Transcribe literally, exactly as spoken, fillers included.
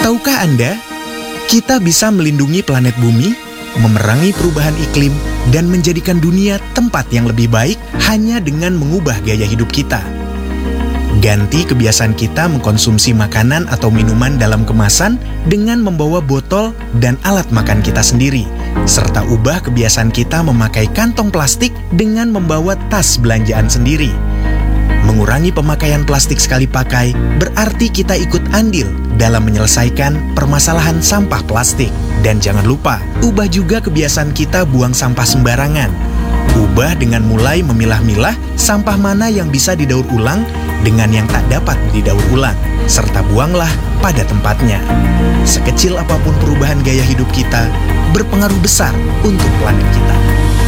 Tahukah Anda, kita bisa melindungi planet bumi, memerangi perubahan iklim, dan menjadikan dunia tempat yang lebih baik hanya dengan mengubah gaya hidup kita. Ganti kebiasaan kita mengkonsumsi makanan atau minuman dalam kemasan dengan membawa botol dan alat makan kita sendiri, serta ubah kebiasaan kita memakai kantong plastik dengan membawa tas belanjaan sendiri. Mengurangi pemakaian plastik sekali pakai berarti kita ikut andil dalam menyelesaikan permasalahan sampah plastik. Dan jangan lupa, ubah juga kebiasaan kita buang sampah sembarangan. Ubah dengan mulai memilah-milah sampah mana yang bisa didaur ulang dengan yang tak dapat didaur ulang, serta buanglah pada tempatnya. Sekecil apapun perubahan gaya hidup kita, berpengaruh besar untuk planet kita.